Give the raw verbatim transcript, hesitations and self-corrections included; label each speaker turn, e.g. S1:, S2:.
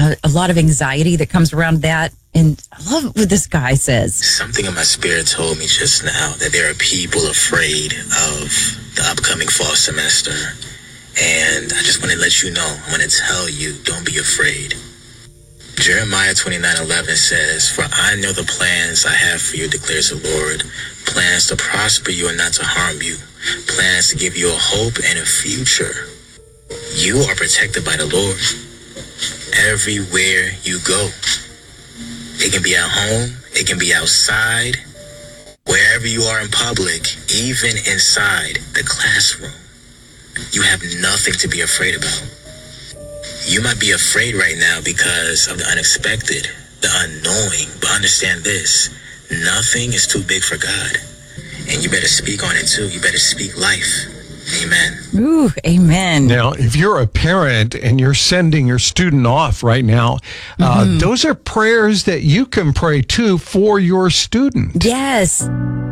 S1: uh, a lot of anxiety that comes around that. And I love what this guy says.
S2: Something in my spirit told me just now that there are people afraid of the upcoming fall semester. And I just want to let you know, I want to tell you, don't be afraid. Jeremiah twenty-nine eleven says, "For I know the plans I have for you, declares the Lord, plans to prosper you and not to harm you, plans to give you a hope and a future." You are protected by the Lord everywhere you go. It can be at home, it can be outside, wherever you are in public, even inside the classroom. You have nothing to be afraid about. You might be afraid right now because of the unexpected, the unknowing, but understand this, nothing is too big for God. And you better speak on it too. You better speak life. Amen.
S1: Ooh, amen.
S3: Now, if you're a parent and you're sending your student off right now, uh,
S1: Mhm.
S3: those are prayers that you can pray too for your student.
S1: Yes.